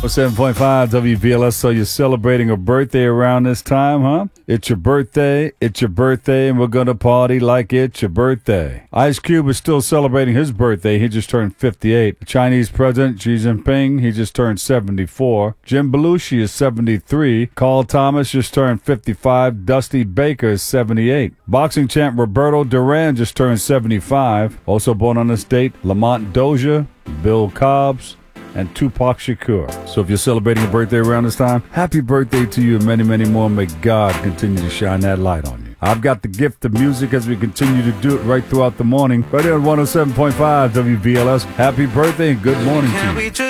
7.5 WVLS. So you're celebrating a birthday around this time, huh? It's your birthday, and we're gonna party like it's your birthday. Ice Cube is still celebrating his birthday. He just turned 58. The Chinese president, Xi Jinping, he just turned 74. Jim Belushi is 73. Carl Thomas just turned 55. Dusty Baker is 78. Boxing champ Roberto Duran just turned 75. Also born on this date, Lamont Dozier, Bill Cobbs, and Tupac Shakur. So if you're celebrating a birthday around this time, happy birthday to you and many, many more. May God continue to shine that light on you. I've got the gift of music as we continue to do it right throughout the morning. Right here on 107.5 WVLS. Happy birthday and good morning to you.